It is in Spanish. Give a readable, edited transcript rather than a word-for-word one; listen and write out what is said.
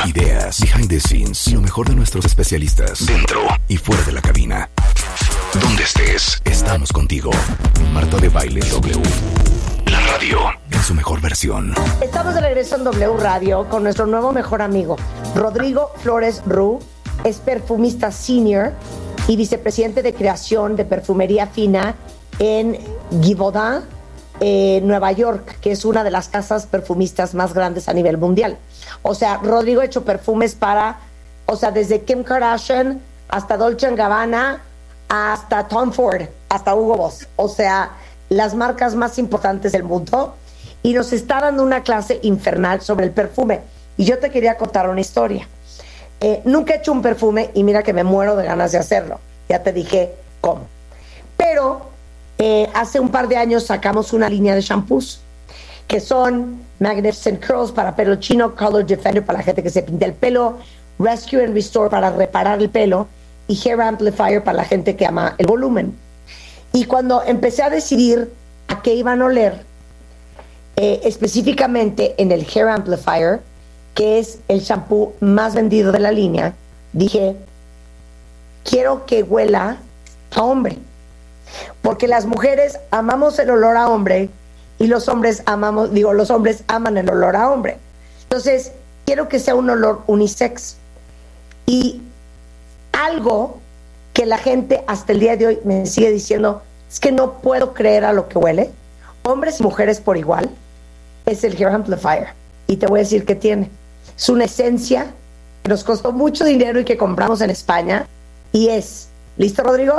Ideas, behind the scenes y lo mejor de nuestros especialistas dentro y fuera de la cabina. Donde estés, estamos contigo. Marta de Baile W. La radio en su mejor versión. Estamos de regreso en W Radio con nuestro nuevo mejor amigo, Rodrigo Flores Ru. Es perfumista senior y vicepresidente de creación de perfumería fina en Givaudan, Nueva York, que es una de las casas perfumistas más grandes a nivel mundial. O sea, Rodrigo ha hecho perfumes para, o sea, desde Kim Kardashian hasta Dolce & Gabbana, hasta Tom Ford, hasta Hugo Boss. O sea, las marcas más importantes del mundo. Y nos está dando una clase infernal sobre el perfume. Y yo te quería contar una historia. Nunca he hecho un perfume y mira que me muero de ganas de hacerlo. Ya te dije cómo. Pero hace un par de años sacamos una línea de shampoos que son Magnificent Curls para pelo chino, Color Defender para la gente que se pinta el pelo, Rescue and Restore para reparar el pelo y Hair Amplifier para la gente que ama el volumen. Y cuando empecé a decidir a qué iban a oler, específicamente en el Hair Amplifier, que es el shampoo más vendido de la línea, dije, quiero que huela a hombre. Porque las mujeres amamos el olor a hombre y los hombres los hombres aman el olor a hombre. Entonces, quiero que sea un olor unisex. Y algo que la gente hasta el día de hoy me sigue diciendo, es que no puedo creer a lo que huele, hombres y mujeres por igual, es el Hair Amplifier. Y te voy a decir qué tiene. Es una esencia que nos costó mucho dinero y que compramos en España. Y es, ¿listo, Rodrigo?